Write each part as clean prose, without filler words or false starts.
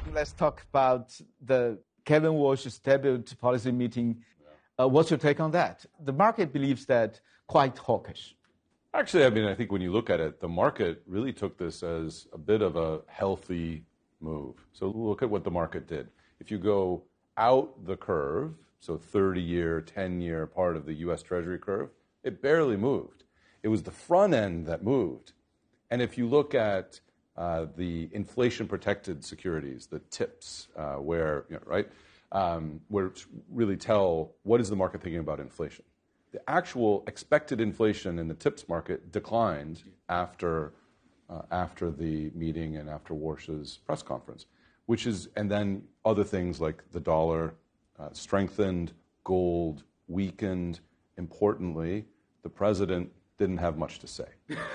Let's talk about the Kevin Walsh's debut policy meeting. What's your take on that? The market believes that quite hawkish. Actually, I think when you look at it, the market really took this as a bit of a healthy move. So look at what the market did. If you go out the curve, so 30-year, 10-year part of the U.S. Treasury curve, it barely moved. It was the front end that moved. And if you look at the inflation-protected securities, the TIPS, where really tell what is the market thinking about inflation. The actual expected inflation in the TIPS market declined after the meeting and after Walsh's press conference, and then other things like the dollar strengthened, gold weakened. Importantly, the president didn't have much to say.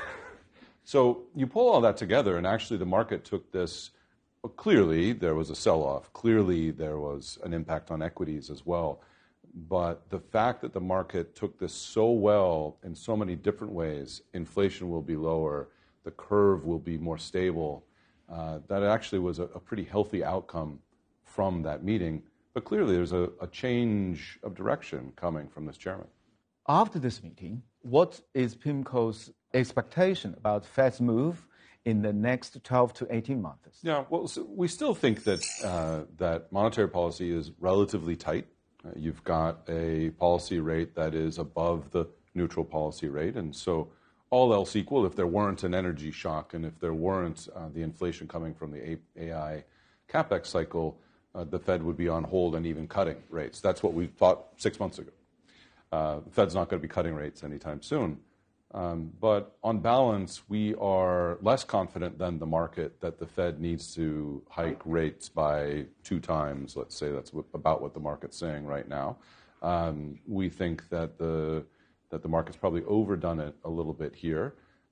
So you pull all that together, and actually the market took this. Clearly, there was a sell-off. Clearly, there was an impact on equities as well. But the fact that the market took this so well in so many different ways, inflation will be lower, the curve will be more stable, that actually was a pretty healthy outcome from that meeting. But clearly, there's a change of direction coming from this chairman. After this meeting, what is PIMCO's expectation about Fed's move in the next 12 to 18 months? Yeah, well, so we still think that that monetary policy is relatively tight. You've got a policy rate that is above the neutral policy rate. And so all else equal, if there weren't an energy shock and if there weren't the inflation coming from the AI CapEx cycle, the Fed would be on hold and even cutting rates. That's what we thought 6 months ago. The Fed's not going to be cutting rates anytime soon. But on balance, we are less confident than the market that the Fed needs to hike rates by 2 times. Let's say that's about what the market's saying right now. We think that the market's probably overdone it a little bit here.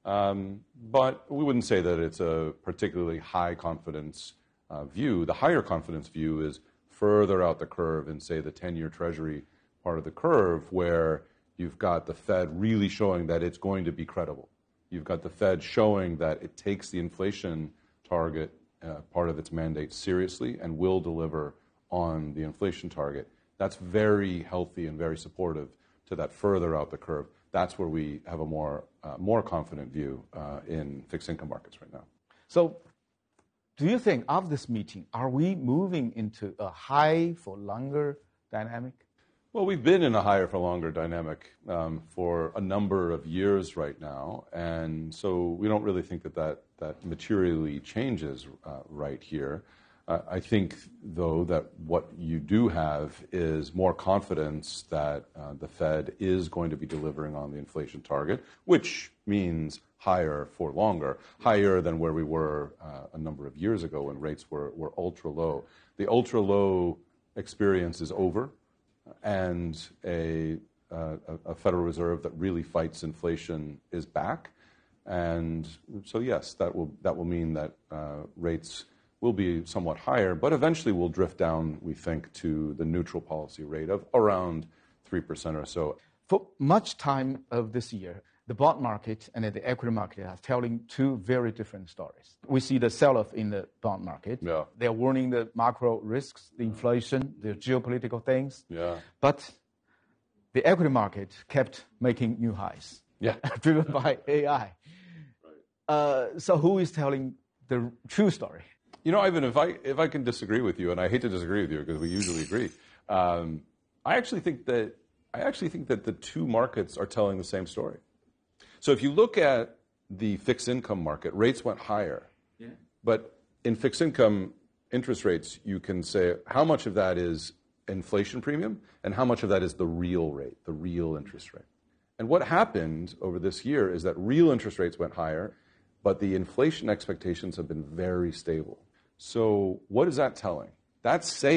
But we wouldn't say that it's a particularly high confidence view. The higher confidence view is further out the curve in, say, the 10-year Treasury part of the curve, where you've got the Fed really showing that it's going to be credible. You've got the Fed showing that it takes the inflation target, part of its mandate, seriously and will deliver on the inflation target. That's very healthy and very supportive to that further out the curve. That's where we have a more confident view in fixed income markets right now. So do you think after this meeting, are we moving into a high for longer dynamic? Well, we've been in a higher for longer dynamic for a number of years right now, and so we don't really think that materially changes right here. I think, though, that what you do have is more confidence that the Fed is going to be delivering on the inflation target, which means higher for longer, higher than where we were a number of years ago when rates were ultra low. The ultra low experience is over. And a Federal Reserve that really fights inflation is back, and so yes, that will mean that rates will be somewhat higher, but eventually will drift down, we think, to the neutral policy rate of around 3% or so. For much time of this year, the bond market and the equity market are telling 2 very different stories. We see the sell-off in the bond market. Yeah. They're warning the macro risks, the inflation, the geopolitical things. Yeah. But the equity market kept making new highs. Yeah. Driven by AI. Right. So who is telling the true story? You know, Ivan, if I can disagree with you, and I hate to disagree with you because we usually agree, I actually think that the 2 markets are telling the same story. So if you look at the fixed income market, rates went higher. Yeah. But in fixed income interest rates, you can say how much of that is inflation premium and how much of that is the real rate, the real interest rate. And what happened over this year is that real interest rates went higher, but the inflation expectations have been very stable. So what is that telling? That's saying